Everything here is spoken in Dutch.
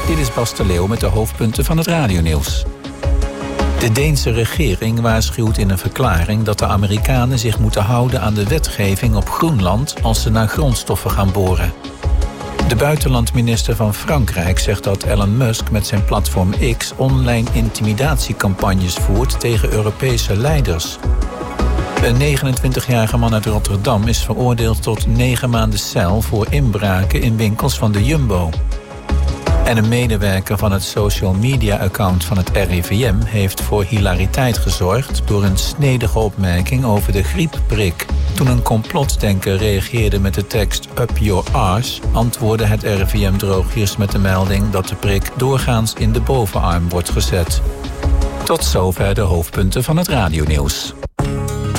Dit is Bas de Leeuw met de hoofdpunten van het radionieuws. De Deense regering waarschuwt in een verklaring dat de Amerikanen zich moeten houden aan de wetgeving op Groenland als ze naar grondstoffen gaan boren. De buitenlandminister van Frankrijk zegt dat Elon Musk met zijn platform X online intimidatiecampagnes voert tegen Europese leiders. Een 29-jarige man uit Rotterdam is veroordeeld tot 9 maanden cel voor inbraken in winkels van de Jumbo. En een medewerker van het social media-account van het RIVM heeft voor hilariteit gezorgd door een snedige opmerking over de griepprik. Toen een complotdenker reageerde met de tekst "Up your arse", antwoordde het RIVM droogjes met de melding dat de prik doorgaans in de bovenarm wordt gezet. Tot zover de hoofdpunten van het radionieuws.